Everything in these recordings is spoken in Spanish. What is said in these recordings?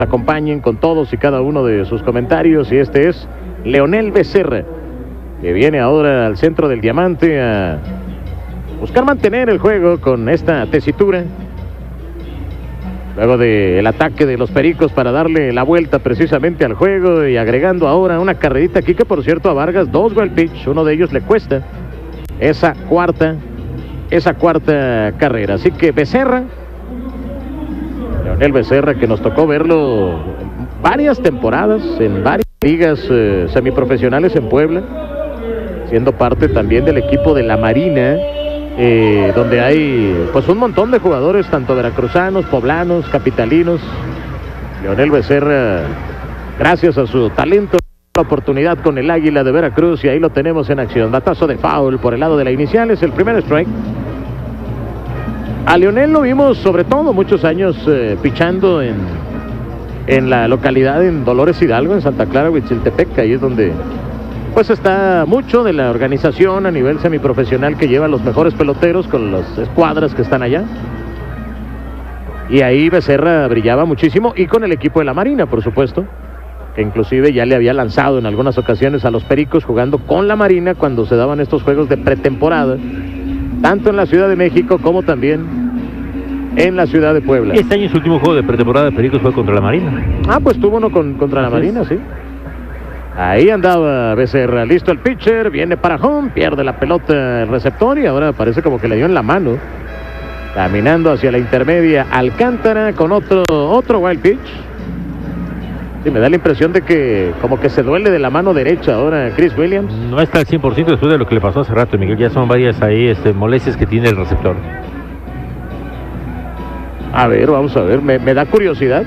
acompañen con todos y cada uno de sus comentarios. Y este es Leonel Becerra, que viene ahora al centro del diamante a buscar mantener el juego con esta tesitura. Luego del ataque de los Pericos para darle la vuelta precisamente al juego y agregando ahora una carrerita aquí que, por cierto, a Vargas 2 wild pitch, uno de ellos le cuesta esa cuarta carrera. Así que Becerra, Leonel Becerra, que nos tocó verlo varias temporadas en varias ligas semiprofesionales en Puebla, siendo parte también del equipo de la Marina, donde hay pues un montón de jugadores, tanto veracruzanos, poblanos, capitalinos. Leonel Becerra, gracias a su talento, la oportunidad con el Águila de Veracruz, y ahí lo tenemos en acción. Batazo de foul por el lado de la inicial, es el primer strike. A Leonel lo vimos sobre todo muchos años pichando en la localidad, en Dolores Hidalgo, en Santa Clara, Huitziltepec. Ahí es donde pues está mucho de la organización a nivel semiprofesional que lleva los mejores peloteros con las escuadras que están allá. Y ahí Becerra brillaba muchísimo, y con el equipo de la Marina, por supuesto, que inclusive ya le había lanzado en algunas ocasiones a los Pericos jugando con la Marina cuando se daban estos juegos de pretemporada, tanto en la Ciudad de México como también en la ciudad de Puebla. Y este año su último juego de pretemporada de Pericos fue contra la Marina. Pues tuvo uno contra la Marina, sí. Ahí andaba Becerra, listo el pitcher, viene para home, pierde la pelota el receptor y ahora parece como que le dio en la mano. Caminando hacia la intermedia, Alcántara con otro wild pitch. Sí, me da la impresión de que como que se duele de la mano derecha ahora Chris Williams. No está al 100% después de lo que le pasó hace rato, Miguel. Ya son varias ahí molestias que tiene el receptor. A ver, vamos a ver, me da curiosidad.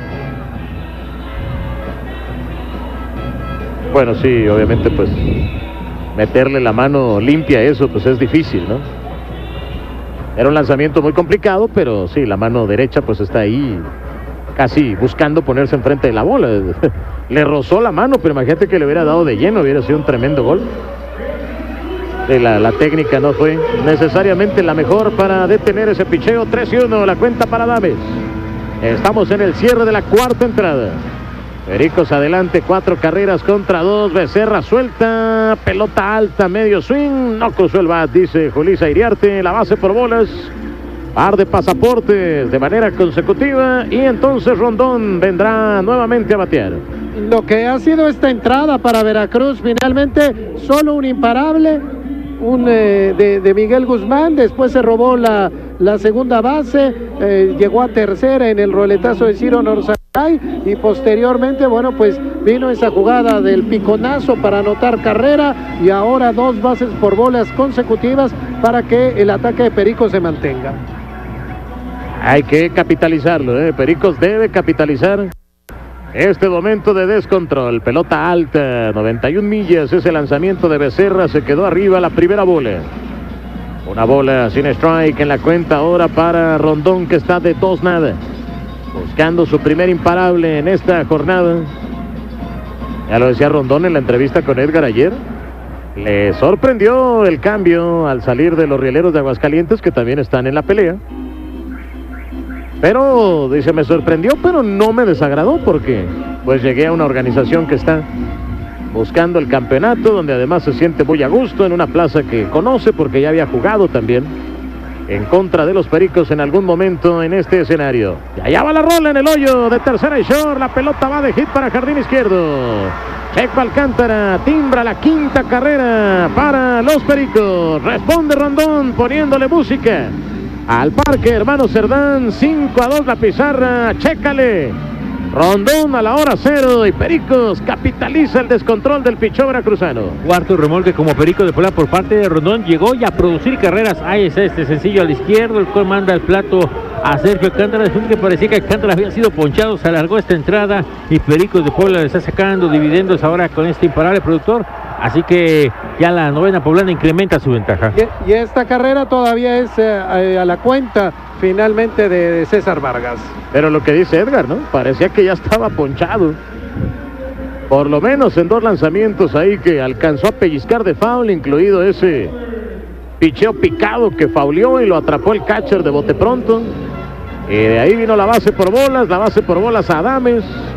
Bueno, sí, obviamente pues meterle la mano limpia a eso pues es difícil, ¿no? Era un lanzamiento muy complicado, pero sí, la mano derecha pues está ahí casi buscando ponerse enfrente de la bola. Le rozó la mano, pero imagínate que le hubiera dado de lleno, hubiera sido un tremendo gol. La técnica no fue necesariamente la mejor para detener ese picheo. 3-1 la cuenta para Dames. Estamos en el cierre de la cuarta entrada. Pericos adelante, 4 carreras contra 2. Becerra suelta, pelota alta, medio swing, no cruzó el bat, dice Julissa Iriarte. La base por bolas, par de pasaportes de manera consecutiva, y entonces Rondón vendrá nuevamente a batear. Lo que ha sido esta entrada para Veracruz, finalmente solo un imparable, de Miguel Guzmán. Después se robó la segunda base, llegó a tercera en el roletazo de Ciro Norzagay, y posteriormente, bueno, pues vino esa jugada del piconazo para anotar carrera, y ahora 2 bases por bolas consecutivas para que el ataque de Pericos se mantenga. Hay que capitalizarlo, Pericos debe capitalizar este momento de descontrol. Pelota alta, 91 millas, ese lanzamiento de Becerra, se quedó arriba la primera bola. Una bola sin strike en la cuenta ahora para Rondón, que está de 2-0, buscando su primer imparable en esta jornada. Ya lo decía Rondón en la entrevista con Edgar ayer, le sorprendió el cambio al salir de los Rieleros de Aguascalientes, que también están en la pelea. Pero, dice, me sorprendió, pero no me desagradó, porque pues llegué a una organización que está buscando el campeonato, donde además se siente muy a gusto en una plaza que conoce, porque ya había jugado también en contra de los Pericos en algún momento en este escenario. Y allá va la rola en el hoyo de tercera y short, la pelota va de hit para jardín izquierdo. Checo Alcántara timbra la 5ª carrera para los Pericos. Responde Rondón poniéndole música al parque Hermano Cerdán. 5-2 la pizarra, chécale. Rondón a la hora 0, y Pericos capitaliza el descontrol del pichón veracruzano. Cuarto remolque como Perico de Puebla por parte de Rondón, llegó ya a producir carreras. Ahí es este sencillo al izquierdo, el cual manda el plato a Sergio Alcántara. Es un que parecía que Alcántara había sido ponchado, se alargó esta entrada y Pericos de Puebla le está sacando dividendos ahora con este imparable productor. Así que ya la novena poblana incrementa su ventaja. Y esta carrera todavía es a la cuenta finalmente de César Vargas. Pero lo que dice Edgar, ¿no? Parecía que ya estaba ponchado. Por lo menos en 2 lanzamientos ahí que alcanzó a pellizcar de foul, incluido ese picheo picado que fauleó y lo atrapó el catcher de bote pronto. Y de ahí vino la base por bolas a Adames.